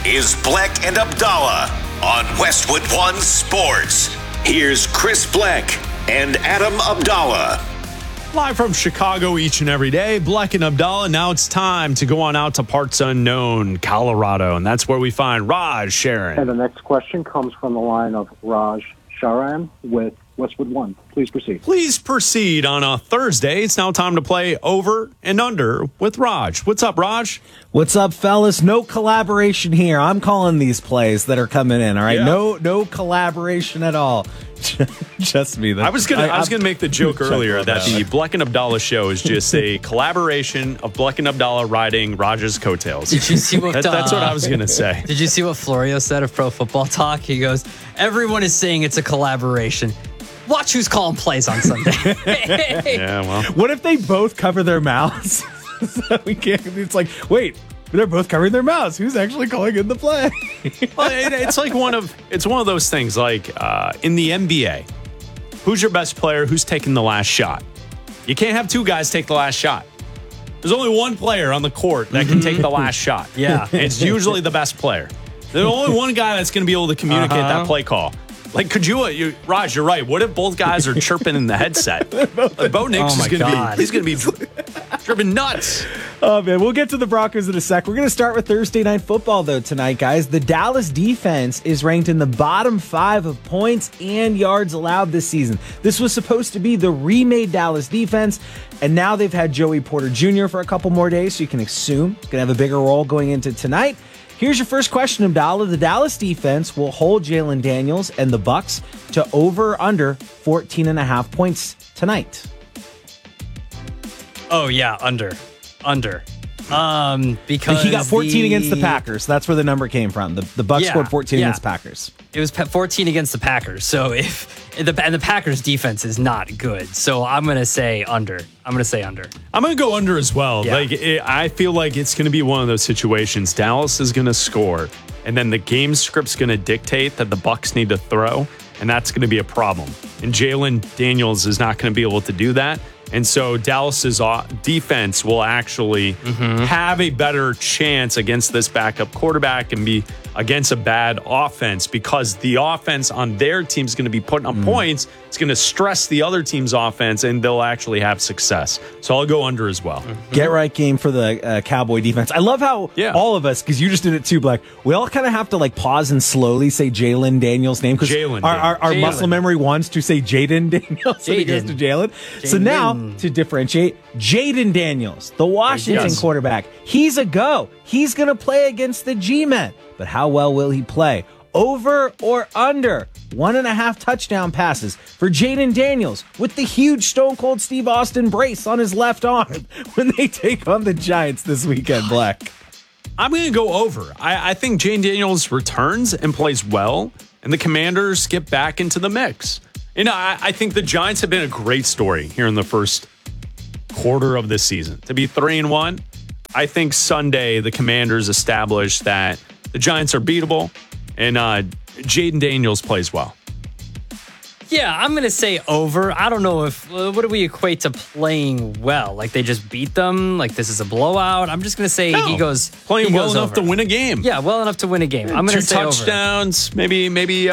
is Bleck and Abdallah on Westwood One Sports. Here's Chris Bleck and Adam Abdallah. Live from Chicago each and every day, Bleck and Abdallah. Now it's time to go on out to parts unknown, Colorado, and that's where we find Raj Sharon. And the next question comes from the line of Raj Sharan with Westwood One. Please proceed. Please proceed on a Thursday. It's now time to play Over and Under with Raj. What's up, Raj? What's up, fellas? No collaboration here. I'm calling these plays that are coming in. All right, Yeah. no collaboration at all. Just me. I was gonna make the joke earlier that the Bleck and Abdallah show is just a collaboration of Bleck and Abdallah riding Raj's coattails. Did you see what? That's what I was gonna say. Did you see what Florio said of Pro Football Talk? He goes, "Everyone is saying it's a collaboration. Watch who's calling plays on Sunday." Yeah, well, What if they both cover their mouths? So we can't. It's like, wait, they're both covering their mouths. Who's actually calling in the play? well, it's like one of those things. Like in the NBA, who's your best player? Who's taking the last shot? You can't have two guys take the last shot. There's only one player on the court that can take the last shot. Yeah. It's usually the best player. There's only one guy that's going to be able to communicate that play call. Like, could you, Raj, you're right. What if both guys are chirping in the headset? Like, Bo Nix is going to be, he's going to be dripping nuts. Oh, man. We'll get to the Broncos in a sec. We're going to start with Thursday Night Football, though, tonight, guys. The Dallas defense is ranked in the bottom 5 of points and yards allowed this season. This was supposed to be the remade Dallas defense, and now they've had Joey Porter Jr. for a couple more days, so you can assume he's going to have a bigger role going into tonight. Here's your first question, Abdallah. The Dallas defense will hold Jalen Daniels and the Bucs to over or under 14.5 points tonight. Oh yeah, under. Because he got 14 against the Packers. That's where the number came from. The Bucs scored 14 against Packers. It was 14 against the Packers. So the Packers defense is not good. So I'm going to say under. I'm going to go under as well. Yeah. I feel like it's going to be one of those situations. Dallas is going to score, and then the game script's going to dictate that the Bucs need to throw, and that's going to be a problem. And Jalen Daniels is not going to be able to do that. And so Dallas's defense will actually have a better chance against this backup quarterback and be against a bad offense, because the offense on their team is going to be putting up points. It's going to stress the other team's offense, and they'll actually have success. So I'll go under as well. Get right game for the Cowboy defense. I love how all of us, because you just did it too, Black, we all kind of have to like pause and slowly say Jalen Daniels' name, because our muscle memory wants to say Jaden Daniels, so it goes to Jalen. So now, to differentiate, Jaden Daniels, the Washington quarterback, he's a go. He's going to play against the G-Men. But how well will he play? Over or under 1.5 touchdown passes for Jaden Daniels with the huge Stone Cold Steve Austin brace on his left arm when they take on the Giants this weekend, Black? I'm going to go over. I think Jaden Daniels returns and plays well, and the Commanders get back into the mix. You know, I think the Giants have been a great story here in the first quarter of this season. To be 3-1, I think Sunday the Commanders established that the Giants are beatable, and Jaden Daniels plays well. Yeah, I'm going to say over. I don't know if, what do we equate to playing well? Like they just beat them? Like this is a blowout? I'm just going to say he goes playing well enough to win a game. Yeah, well enough to win a game. I'm going to say 2 touchdowns, over. maybe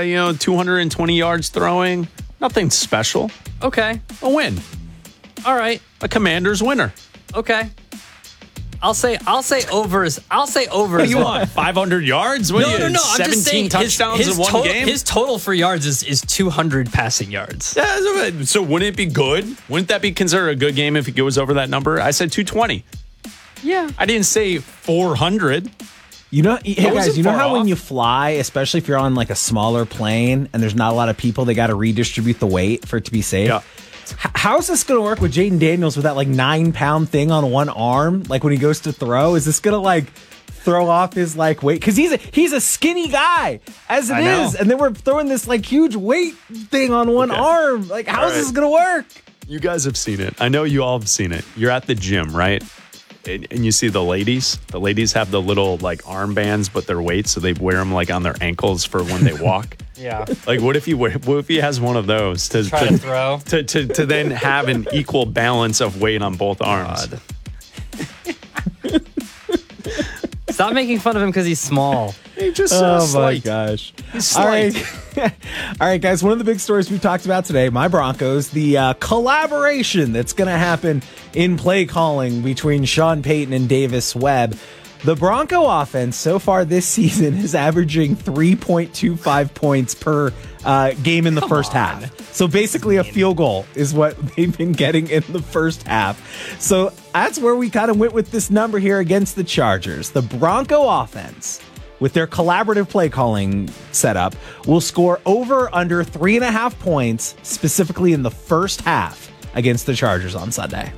220 yards throwing. Nothing special. Okay. A win. All right. A Commanders winner. Okay. I'll say over as What do you want? 500 yards? What No. 17 touchdowns in one game? His total for yards is 200 passing yards. Yeah, so wouldn't it be good? Wouldn't that be considered a good game if it goes over that number? I said 220. Yeah. I didn't say 400. You know, hey guys, you know how when you fly, especially if you're on like a smaller plane and there's not a lot of people, they got to redistribute the weight for it to be safe? Yeah. How is this going to work with Jaden Daniels with that like 9-pound thing on one arm? Like when he goes to throw, is this going to like throw off his like weight? Because he's a skinny guy as it is, and then we're throwing this like huge weight thing on one arm. Like how is this going to work? You guys have seen it. I know you all have seen it. You're at the gym, right? And you see the ladies. The ladies have the little like armbands, but they're weights, so they wear them like on their ankles for when they walk. Yeah. Like what if he has one of those to throw to then have an equal balance of weight on both arms? Stop making fun of him because he's small. He just my gosh. All right. All right, guys. One of the big stories we talked about today, my Broncos, the collaboration that's going to happen in play calling between Sean Payton and Davis Webb. The Bronco offense so far this season is averaging 3.25 points per game in the first half. So basically a field goal is what they've been getting in the first half. So that's where we kind of went with this number here against the Chargers. The Bronco offense, with their collaborative play calling setup, will score over under 3.5 points, specifically in the first half against the Chargers on Sunday.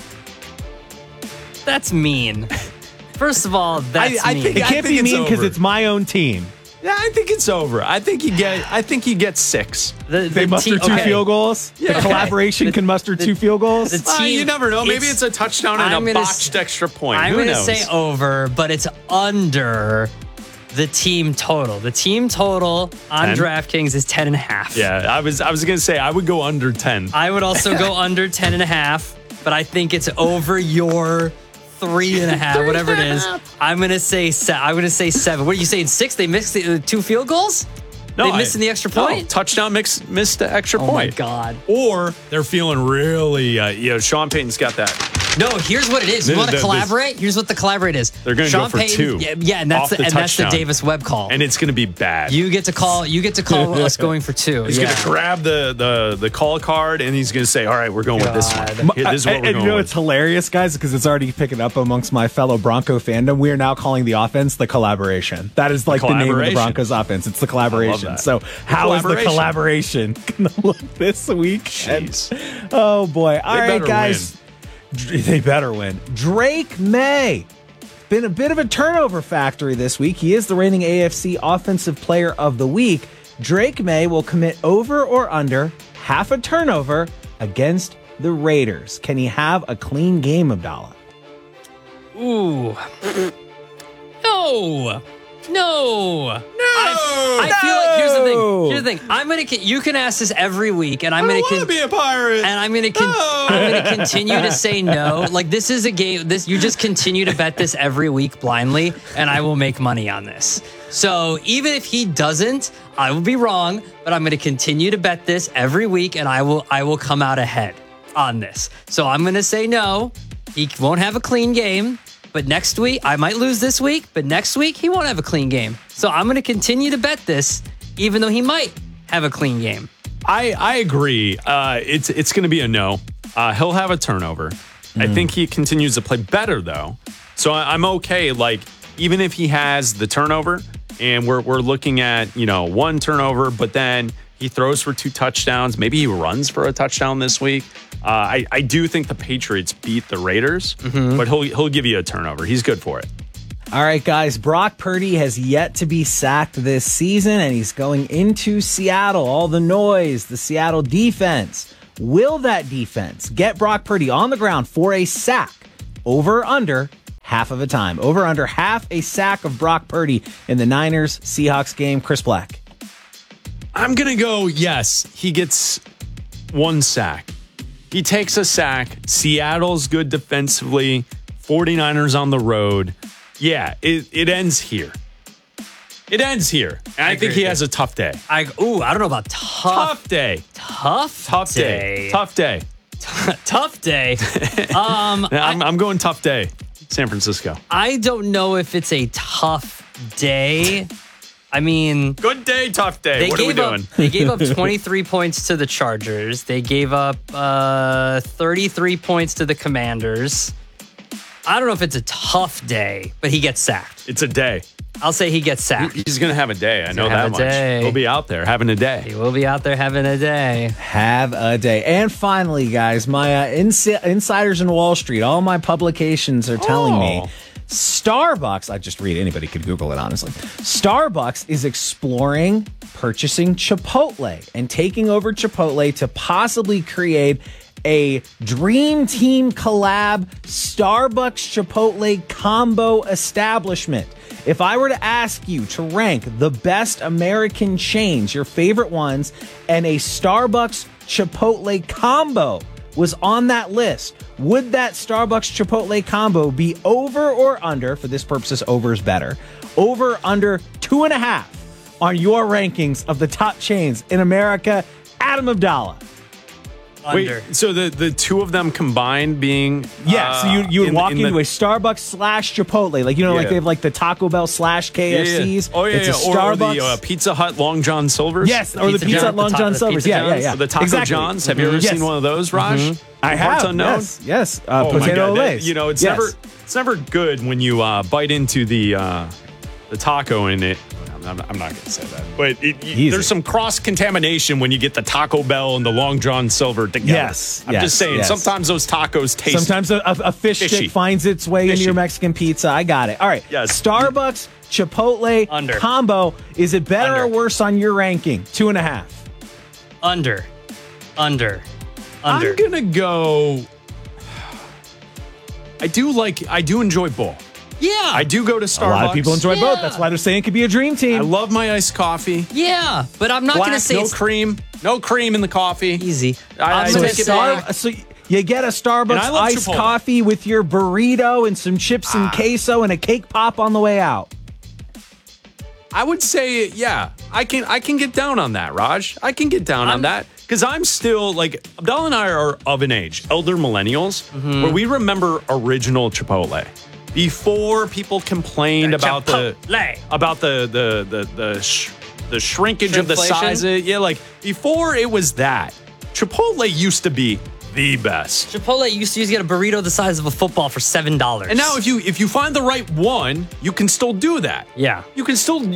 That's mean. First of all, that's mean. It can't be mean because it's my own team. Yeah, I think it's over. I think you get 6. They muster two field goals. Yeah, the collaboration can muster 2 field goals. You never know. Maybe it's a touchdown and a botched extra point. I'm going to say over, but it's under the team total. The team total on 10? DraftKings is 10.5. Yeah, I was going to say I would go under 10. I would also go under 10.5, but I think it's over your 3.5, whatever it is. I'm gonna say 7. What are you saying? 6? They missed the 2 field goals? No, they missed the extra point. No, touchdown missed the extra point. Oh my god! Or they're feeling really. Sean Payton's got that. No, here's what it is. You want to collaborate? Here's what the collaborate is. They're going to go for Payton, 2. Yeah, and that's the Davis Webb call. And it's going to be bad. You get to call us going for 2. He's going to grab the call card and he's going to say, "All right, we're going with this one. This is what we're going with." It's hilarious, guys, because it's already picking up amongst my fellow Bronco fandom. We are now calling the offense the collaboration. That is like the name of the Broncos offense. It's the collaboration. So how is the collaboration going to look this week? Jeez. Oh boy! All right, guys. They better win. Drake May. Been a bit of a turnover factory this week. He is the reigning AFC Offensive Player of the Week. Drake May will commit over or under half a turnover against the Raiders. Can he have a clean game, Abdallah? Ooh. No. I feel like here's the thing. I'm gonna. You can ask this every week, and I'm gonna. I want to be a pirate. And I'm gonna continue to say no. Like this is a game. You just continue to bet this every week blindly, and I will make money on this. So even if he doesn't, I will be wrong. But I'm gonna continue to bet this every week, and I will come out ahead on this. So I'm gonna say no. He won't have a clean game. But next week, I might lose this week, but next week, he won't have a clean game. So I'm going to continue to bet this, even though he might have a clean game. I agree. It's going to be a no. He'll have a turnover. I think he continues to play better, though. So I'm okay. Like, even if he has the turnover, and we're looking at, 1 turnover, but then he throws for 2 touchdowns. Maybe he runs for a touchdown this week. I do think the Patriots beat the Raiders, but he'll give you a turnover. He's good for it. All right, guys. Brock Purdy has yet to be sacked this season, and he's going into Seattle. All the noise, the Seattle defense. Will that defense get Brock Purdy on the ground for a sack? Over or under half of a time. Over or under half a sack of Brock Purdy in the Niners-Seahawks game. Chris Black. I'm going to go yes. He gets 1 sack. He takes a sack. Seattle's good defensively. 49ers on the road. Yeah, it ends here. It ends here. And I think he has a tough day. I don't know about tough day. Tough day. Tough day. Tough day. I'm going tough day. San Francisco. I don't know if it's a tough day. I mean, good day, tough day. What are we doing? They gave up 23 points to the Chargers. They gave up 33 points to the Commanders. I don't know if it's a tough day, but he gets sacked. It's a day. I'll say he gets sacked. He's going to have a day. I know that much. He'll be out there having a day. He will be out there having a day. Have a day. And finally, guys, my insiders in Wall Street, all my publications are telling me Starbucks, I just read, anybody could Google it, honestly. Starbucks is exploring purchasing Chipotle and taking over Chipotle to possibly create a Dream Team collab Starbucks Chipotle combo establishment. If I were to ask you to rank the best American chains, your favorite ones, and a Starbucks Chipotle combo was on that list, Would that Starbucks Chipotle combo be over or under? For this purposes, over is better. Over, under 2.5 on your rankings of the top chains in America. Adam Abdallah. Under. Wait, so the two of them combined being so you would walk into a Starbucks / Chipotle, like like they have like the Taco Bell / KFCs. Oh yeah, it's a Starbucks. Or the Pizza Hut Long John Silvers. Yes, or the Pizza Hut Long John Silvers. Yeah. Or the Taco Johns. Have you ever seen one of those, Raj? I have. Parts Unknown? Yes. Oh my Potato God. Olays. It's never good when you bite into the taco in it. I'm not going to say that. But there's some cross-contamination when you get the Taco Bell and the Long John Silver together. Yes. I'm just saying, sometimes those tacos taste Sometimes a fish fishy. stick finds its way into your Mexican pizza. I got it. All right. Yes. Starbucks Chipotle combo. Is it better or worse on your ranking? 2.5. Under. I'm going to go... I do enjoy both. Yeah. I do go to Starbucks. A lot of people enjoy both. That's why they're saying it could be a dream team. I love my iced coffee. Yeah, but I'm not going to say no cream. No cream in the coffee. Easy. So you get a Starbucks iced coffee with your burrito and some chips and queso and a cake pop on the way out. I would say, yeah, I can get down on that, Raj. I can get down on that. Because I'm still, like, Abdallah and I are of an age, elder millennials, where we remember original Chipotle. Before people complained about the shrinkage of the size of it. Yeah, like, before it was that, Chipotle used to be the best. Chipotle used to get a burrito the size of a football for $7. And now if you find the right one, you can still do that. Yeah. It's not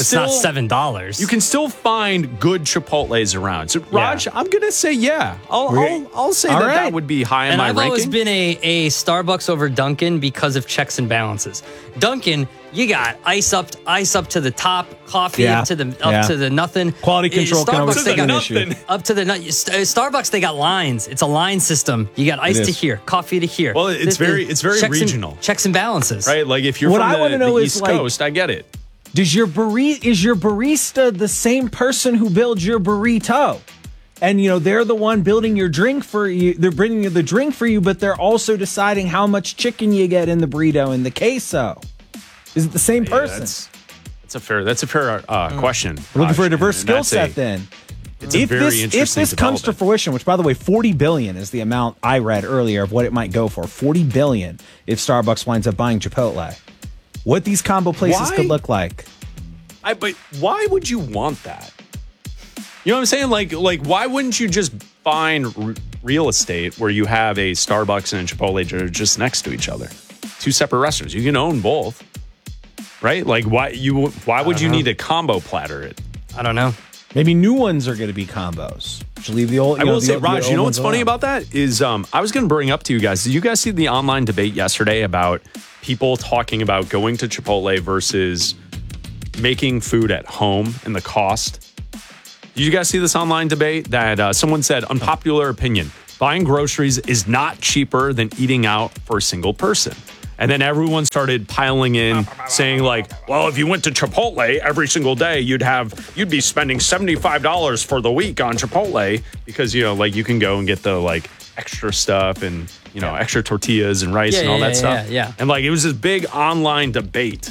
$7. You can still find good Chipotles around. So Raj, I'm gonna say I'll say that would be high in my ranking. And I've always been a Starbucks over Dunkin' because of checks and balances. Dunkin', you got ice up to the top, coffee up to the nothing. Quality control can always be an issue. Up to the Starbucks, they got lines. It's a line system. You got ice to here, coffee to here. Well, it's very regional. Checks and balances. Right? Like if you're from the East Coast, I get it. Is your barista the same person who builds your burrito? And, they're the one building your drink for you. They're bringing you the drink for you, but they're also deciding how much chicken you get in the burrito and the queso. Is it the same person? That's a fair question. We're looking for a diverse skill set then. It's a very interesting If this comes to fruition, which, by the way, $40 billion is the amount I read earlier of what it might go for. $40 billion if Starbucks winds up buying Chipotle. What these combo places could look like. But why would you want that? You know what I'm saying? Like why wouldn't you just find real estate where you have a Starbucks and a Chipotle that are just next to each other? Two separate restaurants. You can own both. Right? Like why would you need a combo platter it? I don't know. Maybe new ones are going to be combos. Should leave the old. I will say, Raj, you know what's funny about that is I was going to bring up to you guys. Did you guys see the online debate yesterday about people talking about going to Chipotle versus making food at home and the cost? Did you guys see this online debate that someone said, unpopular opinion, buying groceries is not cheaper than eating out for a single person? And then everyone started piling in saying like, well, if you went to Chipotle every single day, you'd be spending $75 for the week on Chipotle because, you can go and get the like extra stuff and, extra tortillas and rice and all that stuff. Yeah. And like, it was this big online debate.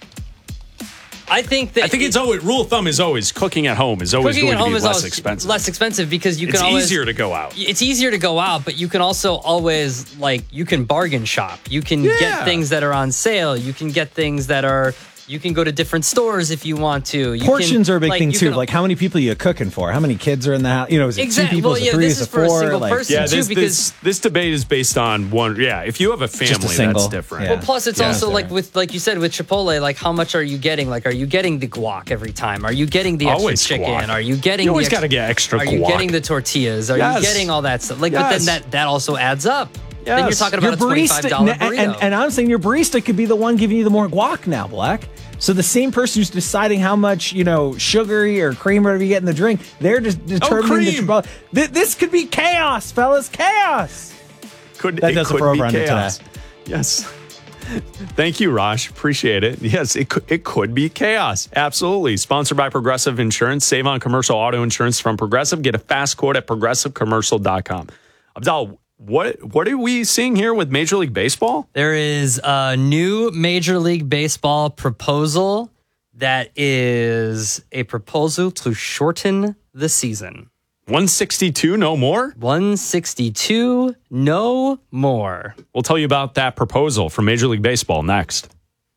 I think it's always rule of thumb is always cooking at home is always going to be less expensive. Less expensive because it's easier to go out. It's easier to go out, but you can also always you can bargain shop. You can get things that are on sale. You can get things that are. You can go to different stores if you want to. Portions are a big thing too. Like how many people are you cooking for? How many kids are in the house? Is it two people? Is it three? Is it four? This is for a single person too, because this debate is based on one. Yeah, if you have a family, that's different. Well, plus it's also like you said with Chipotle, like how much are you getting? Like, are you getting the guac every time? Are you getting the extra chicken? Guac. Are you getting? You always got to get extra. Are you getting the tortillas? Are you getting all that stuff? But then that also adds up. Yes. Then you're talking about a $25 burrito. And I'm saying your barista could be the one giving you the more guac now, Black. So the same person who's deciding how much, sugary or cream or whatever you get in the drink, they're just determining this could be chaos, fellas, chaos. That does it for over under today. Yes. Thank you, Raj. Appreciate it. Yes, it could be chaos. Absolutely. Sponsored by Progressive Insurance. Save on commercial auto insurance from Progressive. Get a fast quote at progressivecommercial.com. Abdallah, What are we seeing here with Major League Baseball? There is a new Major League Baseball proposal that is a proposal to shorten the season. 162, no more? 162, no more. We'll tell you about that proposal from Major League Baseball next.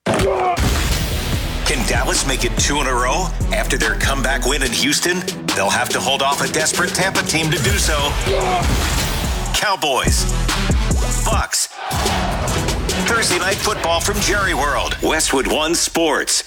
Can Dallas make it 2 in a row? After their comeback win in Houston, they'll have to hold off a desperate Tampa team to do so. Cowboys, Bucks, Thursday Night Football from Jerry World, Westwood One Sports.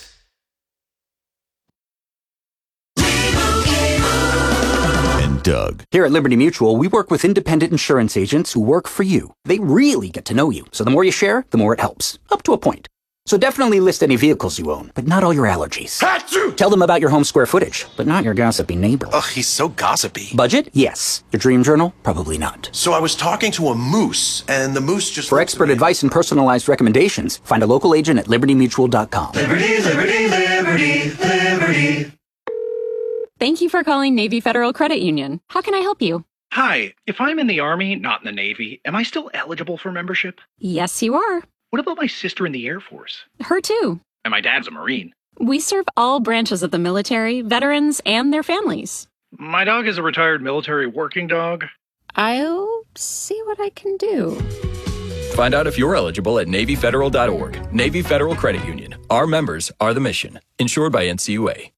Doug. Here at Liberty Mutual, we work with independent insurance agents who work for you. They really get to know you. So the more you share, the more it helps. Up to a point. So definitely list any vehicles you own, but not all your allergies. Achoo! Tell them about your home square footage, but not your gossipy neighbor. Ugh, he's so gossipy. Budget? Yes. Your dream journal? Probably not. So I was talking to a moose, and the moose just... For expert advice and personalized recommendations, find a local agent at libertymutual.com. Liberty, liberty, liberty, liberty. Thank you for calling Navy Federal Credit Union. How can I help you? Hi, if I'm in the Army, not in the Navy, am I still eligible for membership? Yes, you are. What about my sister in the Air Force? Her too. And my dad's a Marine. We serve all branches of the military, veterans, and their families. My dog is a retired military working dog. I'll see what I can do. Find out if you're eligible at NavyFederal.org. Navy Federal Credit Union. Our members are the mission. Insured by NCUA.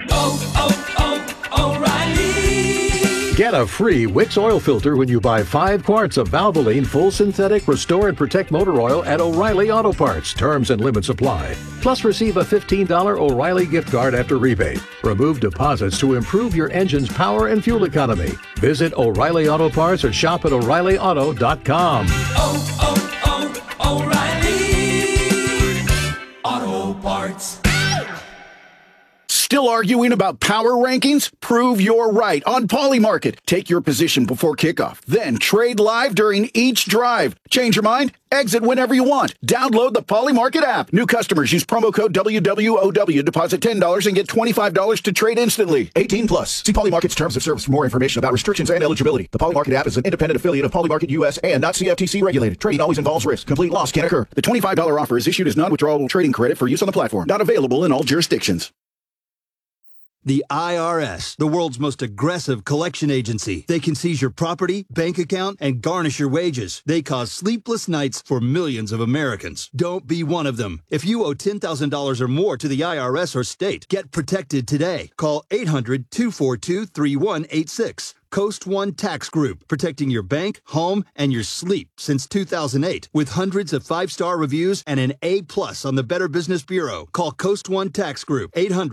O'Reilly. Get a free Wix oil filter when you buy 5 quarts of Valvoline Full Synthetic Restore and Protect Motor Oil at O'Reilly Auto Parts. Terms and limits apply. Plus, receive a $15 O'Reilly gift card after rebate. Remove deposits to improve your engine's power and fuel economy. Visit O'Reilly Auto Parts or shop at O'ReillyAuto.com. O'Reilly Auto Parts. Still arguing about power rankings? Prove you're right on Polymarket. Take your position before kickoff. Then trade live during each drive. Change your mind? Exit whenever you want. Download the Polymarket app. New customers use promo code WWOW. Deposit $10 and get $25 to trade instantly. 18 plus. See Polymarket's terms of service for more information about restrictions and eligibility. The Polymarket app is an independent affiliate of Polymarket US and not CFTC regulated. Trading always involves risk. Complete loss can occur. The $25 offer is issued as non-withdrawable trading credit for use on the platform. Not available in all jurisdictions. The IRS, the world's most aggressive collection agency. They can seize your property, bank account, and garnish your wages. They cause sleepless nights for millions of Americans. Don't be one of them. If you owe $10,000 or more to the IRS or state, get protected today. Call 800-242-3186. Coast One Tax Group, protecting your bank, home, and your sleep since 2008. With hundreds of 5-star reviews and an A+ on the Better Business Bureau. Call Coast One Tax Group,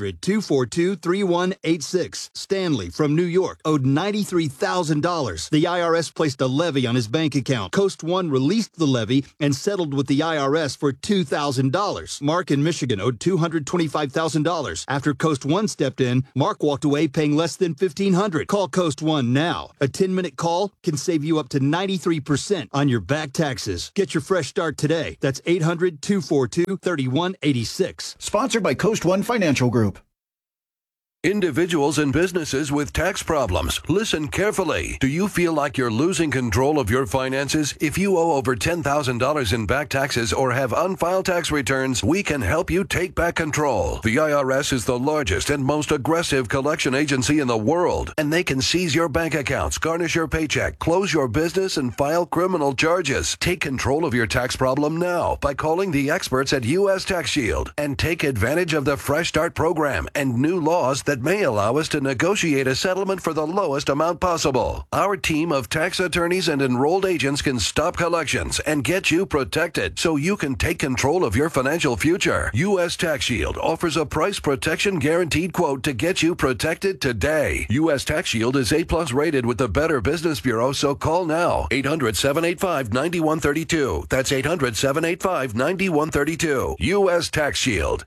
800-242-3186. Stanley from New York owed $93,000. The IRS placed a levy on his bank account. Coast One released the levy and settled with the IRS for $2,000. Mark in Michigan owed $225,000. After Coast One stepped in, Mark walked away paying less than $1,500. Call Coast One now. A 10-minute call can save you up to 93% on your back taxes. Get your fresh start today. That's 800-242-3186. Sponsored by Coast One Financial Group. Individuals and businesses with tax problems, listen carefully. Do you feel like you're losing control of your finances? If you owe over $10,000 in back taxes or have unfiled tax returns, we can help you take back control. The IRS is the largest and most aggressive collection agency in the world, and they can seize your bank accounts, garnish your paycheck, close your business, and file criminal charges. Take control of your tax problem now by calling the experts at U.S. Tax Shield and take advantage of the Fresh Start program and new laws that may allow us to negotiate a settlement for the lowest amount possible. Our team of tax attorneys and enrolled agents can stop collections and get you protected so you can take control of your financial future. U.S. Tax Shield offers a price protection guaranteed quote to get you protected today. U.S. Tax Shield is A+ rated with the Better Business Bureau, so call now. 800-785-9132. That's 800-785-9132. U.S. Tax Shield.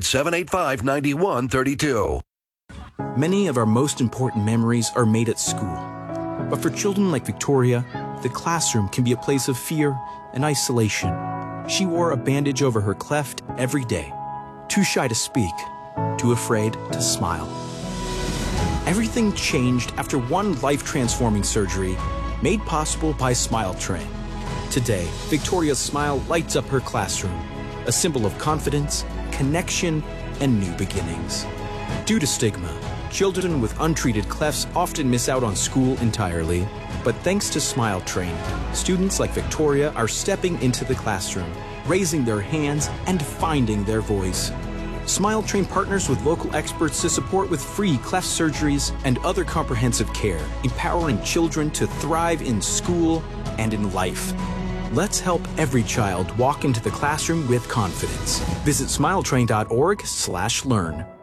800-785-9132. Many of our most important memories are made at school. But for children like Victoria, the classroom can be a place of fear and isolation. She wore a bandage over her cleft every day, too shy to speak, too afraid to smile. Everything changed after one life-transforming surgery made possible by Smile Train. Today, Victoria's smile lights up her classroom, a symbol of confidence, connection, and new beginnings. Due to stigma, children with untreated clefts often miss out on school entirely. But thanks to Smile Train, students like Victoria are stepping into the classroom, raising their hands, and finding their voice. Smile Train partners with local experts to support with free cleft surgeries and other comprehensive care, empowering children to thrive in school and in life. Let's help every child walk into the classroom with confidence. Visit smiletrain.org/learn.